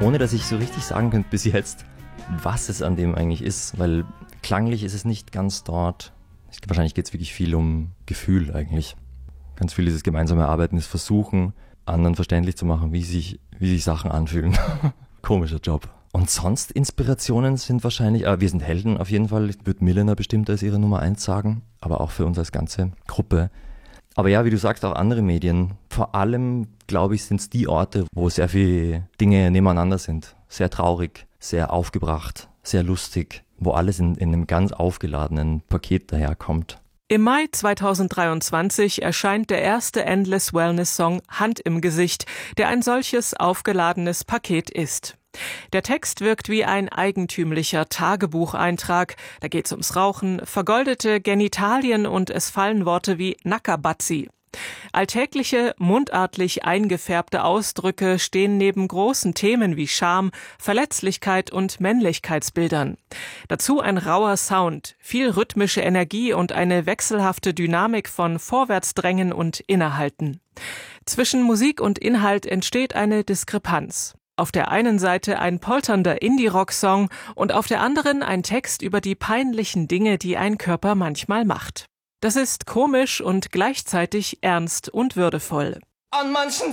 ohne dass ich so richtig sagen könnte bis jetzt, was es an dem eigentlich ist, weil klanglich ist es nicht ganz dort. Wahrscheinlich geht es wirklich viel um Gefühl eigentlich. Ganz viel dieses gemeinsame Arbeiten ist versuchen, anderen verständlich zu machen, wie sich Sachen anfühlen. Komischer Job. Und sonst Inspirationen sind wahrscheinlich, wir sind Helden auf jeden Fall, wird Milena bestimmt als ihre Nummer 1 sagen, aber auch für uns als ganze Gruppe. Aber ja, wie du sagst, auch andere Medien. Vor allem, glaube ich, sind es die Orte, wo sehr viele Dinge nebeneinander sind. Sehr traurig, sehr aufgebracht, sehr lustig, wo alles in einem ganz aufgeladenen Paket daherkommt. Im Mai 2023 erscheint der erste Endless Wellness-Song Hand im Gesicht, der ein solches aufgeladenes Paket ist. Der Text wirkt wie ein eigentümlicher Tagebucheintrag. Da geht's ums Rauchen, vergoldete Genitalien und es fallen Worte wie Nackerbatzi. Alltägliche, mundartlich eingefärbte Ausdrücke stehen neben großen Themen wie Scham, Verletzlichkeit und Männlichkeitsbildern. Dazu ein rauer Sound, viel rhythmische Energie und eine wechselhafte Dynamik von Vorwärtsdrängen und Innehalten. Zwischen Musik und Inhalt entsteht eine Diskrepanz. Auf der einen Seite ein polternder Indie-Rock-Song und auf der anderen ein Text über die peinlichen Dinge, die ein Körper manchmal macht. Das ist komisch und gleichzeitig ernst und würdevoll. An manchen